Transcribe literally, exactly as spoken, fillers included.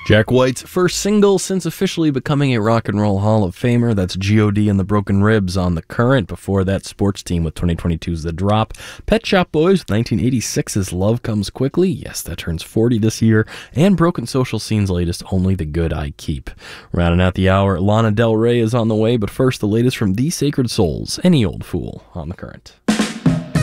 Jack White's first single since officially becoming a Rock and Roll Hall of Famer. That's G O D and the Broken Ribs on The Current. Before that, Sports Team with twenty twenty-two's The Drop. Pet Shop Boys with nineteen eighty-six's Love Comes Quickly. Yes, that turns forty this year. And Broken Social Scene's latest, Only the Good I Keep. Rounding out the hour, Lana Del Rey is on the way, but first, the latest from The Sacred Souls, Any Old Fool on The Current.